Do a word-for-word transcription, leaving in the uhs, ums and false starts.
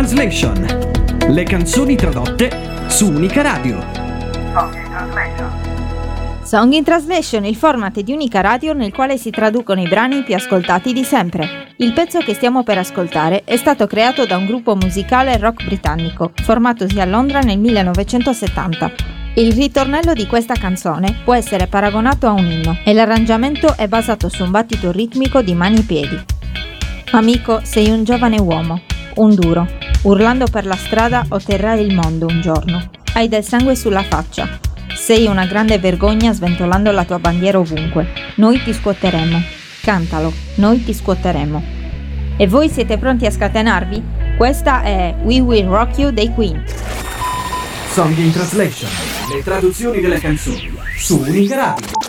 Translation. Le canzoni tradotte su Unica Radio. Song in Translation. Song in Translation, il format di Unica Radio nel quale si traducono i brani più ascoltati di sempre. Il pezzo che stiamo per ascoltare è stato creato da un gruppo musicale rock britannico, formatosi a Londra nel millenovecentosettanta. Il ritornello di questa canzone può essere paragonato a un inno e l'arrangiamento è basato su un battito ritmico di mani e piedi. Amico, sei un giovane uomo, un duro. Urlando per la strada otterrai il mondo un giorno. Hai del sangue sulla faccia. Sei una grande vergogna sventolando la tua bandiera ovunque. Noi ti scuoteremo. Cantalo, noi ti scuoteremo. E voi siete pronti a scatenarvi? Questa è We Will Rock You dei Queen. Song in Translation. Le traduzioni delle canzoni su Unica Radio.